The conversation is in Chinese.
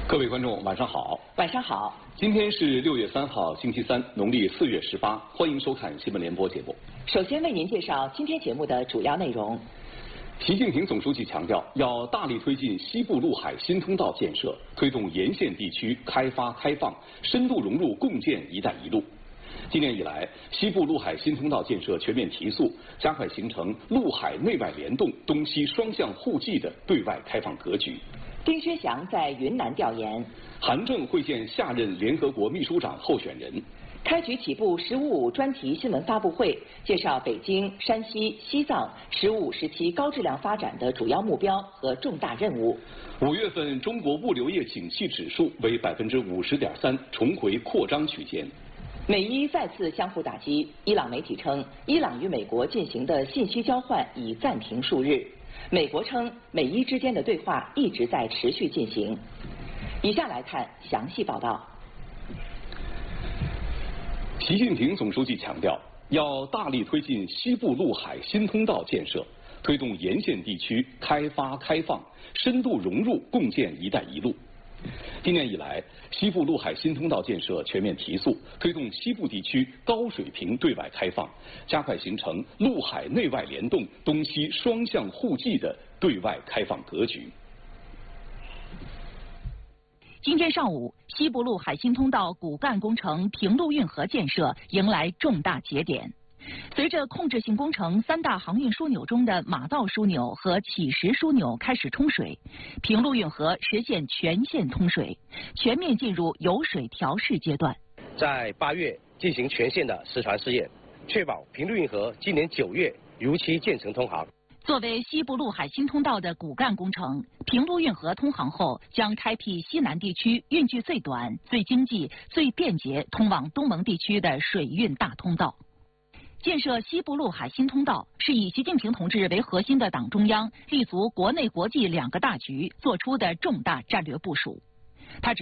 各位观众，晚上好。 晚上好。 今天是6月3号，星期三，农历4月18，欢迎收看新闻联播节目。 首先为您介绍今天节目的主要内容。 习近平总书记强调，要大力推进西部陆海新通道建设，推动沿线地区开发开放，深度融入共建“一带一路”。今年以来，西部陆海新通道建设全面提速，加快形成陆海内外联动、东西双向互济的对外开放格局。 丁薛祥在云南调研。 韩正会见下任联合国秘书长候选人。 开局起步“十五五”专题新闻发布会，介绍北京、山西、西藏“十五五”时期高质量发展的主要目标和重大任务。 5月份中国物流业景气指数为50.3%，重回扩张区间。 美伊再次相互打击，伊朗媒体称，伊朗与美国进行的信息交换已暂停数日。美国称，美伊之间的对话一直在持续进行。以下来看详细报道。 习近平总书记强调，要大力推进西部陆海新通道建设，推动沿线地区开发开放，深度融入共建“一带一路”。今年以来，西部陆海新通道建设全面提速，推动西部地区高水平对外开放，加快形成陆海内外联动、东西双向互济的对外开放格局。 今天上午，西部陆海新通道骨干工程平陆运河建设迎来重大节点。随着控制性工程3大航运枢纽中的马道枢纽和乞石枢纽开始通水，平陆运河实现全线通水，全面进入油水调试阶段。 在8月进行全线的实船试验，确保平陆运河今年9月如期建成通航。 作为西部陆海新通道的骨干工程，平陆运河通航后将开辟西南地区运距最短、最经济、最便捷通往东盟地区的水运大通道。建设西部陆海新通道是以习近平同志为核心的党中央立足国内国际2个大局做出的重大战略部署。他指